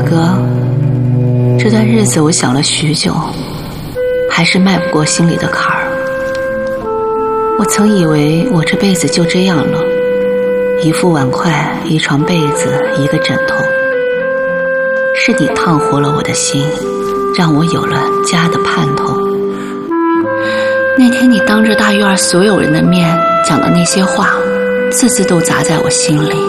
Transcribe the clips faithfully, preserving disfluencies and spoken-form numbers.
哥，这段日子我想了许久，还是迈不过心里的坎儿。我曾以为我这辈子就这样了，一副碗筷，一床被子，一个枕头。是你烫活了我的心，让我有了家的盼头。那天你当着大院所有人的面讲的那些话，字字都砸在我心里。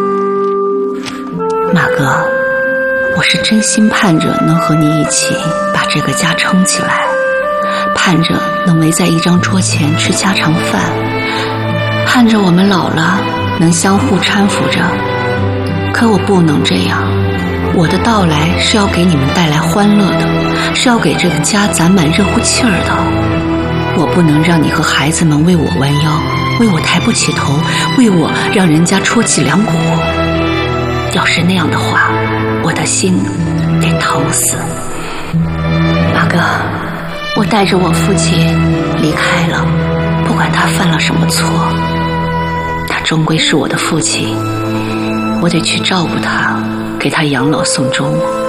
马哥，我是真心盼着能和你一起把这个家撑起来，盼着能围在一张桌前吃家常饭，盼着我们老了能相互搀扶着。可我不能这样，我的到来是要给你们带来欢乐的，是要给这个家攒满热乎气儿的。我不能让你和孩子们为我弯腰，为我抬不起头，为我让人家戳脊梁骨。要是那样的话，我的心得疼死。马哥，我带着我父亲离开了，不管他犯了什么错，他终归是我的父亲，我得去照顾他，给他养老送终。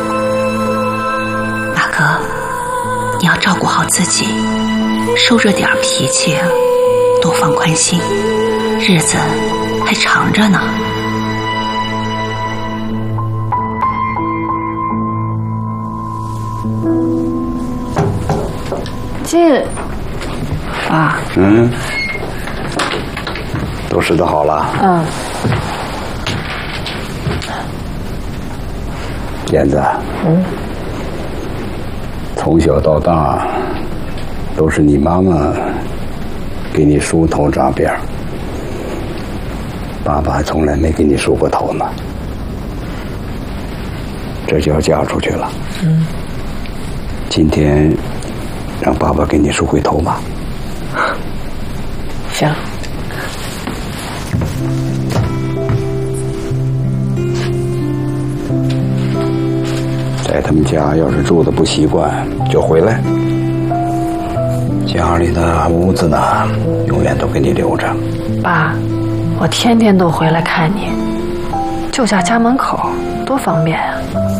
马哥，你要照顾好自己，收着点脾气，多放宽心，日子还长着呢。 进啊，嗯，都拾掇好了。 嗯。 燕子，嗯，从小到大，都是你妈妈给你梳头扎辫儿，爸爸从来没给你梳过头呢。这就要嫁出去了。嗯。今天让爸爸给你梳回头吧。 行。 在他们家要是住的不习惯，就回来。家里的屋子呢，永远都给你留着。 爸，我天天都回来看你，就家家门口，多方便啊。